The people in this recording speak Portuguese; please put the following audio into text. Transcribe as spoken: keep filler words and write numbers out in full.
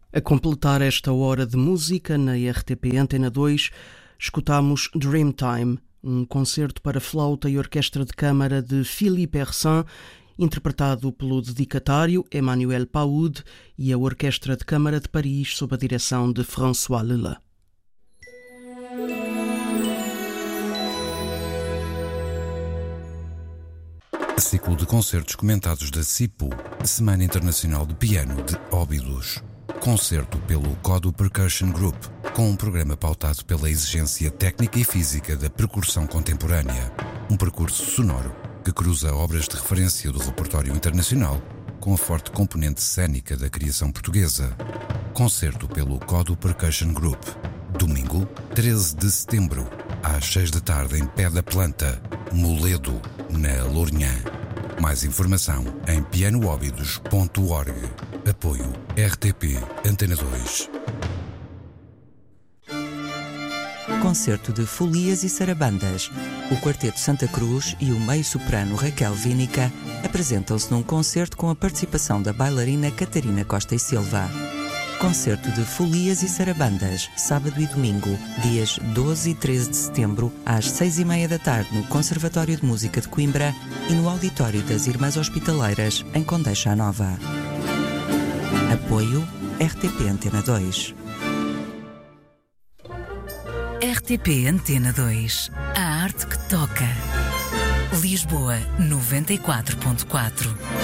A completar esta hora de música na R T P Antena dois, escutamos Dreamtime, um concerto para flauta e orquestra de câmara de Philippe Hersan, interpretado pelo dedicatário Emmanuel Paoud e a Orquestra de Câmara de Paris sob a direção de François Leleux. Ciclo de concertos comentados da C I P U, Semana Internacional de Piano de Óbidos. Concerto pelo Kodo Percussion Group, com um programa pautado pela exigência técnica e física da percussão contemporânea. Um percurso sonoro que cruza obras de referência do repertório internacional com a forte componente cênica da criação portuguesa. Concerto pelo Kodo Percussion Group. Domingo, treze de setembro, às seis da tarde, em Pé da Planta, Moledo, na Lourinhã. Mais informação em piano óbidos ponto org. Apoio R T P Antena dois. Concerto de Folias e Sarabandas. O Quarteto Santa Cruz e o meio-soprano Raquel Vínica apresentam-se num concerto com a participação da bailarina Catarina Costa e Silva. Concerto de Folias e Sarabandas, sábado e domingo, dias doze e treze de setembro, às seis e meia da tarde, no Conservatório de Música de Coimbra e no Auditório das Irmãs Hospitaleiras, em Condeixa Nova. Apoio R T P Antena dois. R T P Antena dois. A arte que toca. Lisboa noventa e quatro ponto quatro.